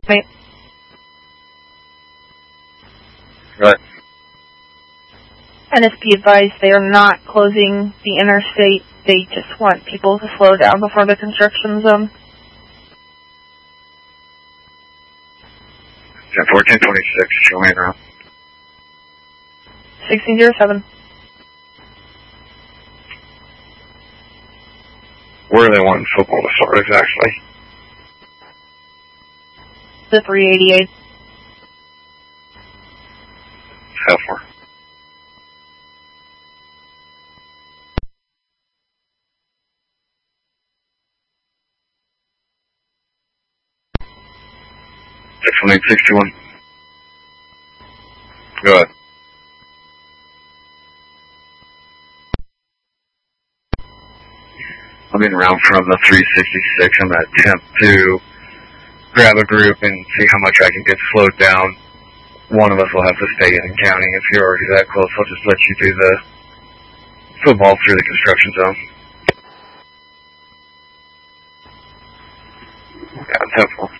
Wait. Right. And be advised, they are not closing the interstate. They just want people to slow down before the construction zone. Yeah, 1426, show me around. 1607. Where are they wanting football to start exactly? The 388. How far? From 861. Go ahead. I'm in round from the 366. I'm going to attempt to grab a group and see how much I can get slowed down. One of us will have to stay in and counting. If you're already that close, I'll just let you do the football through the construction zone. Yeah, 10-4.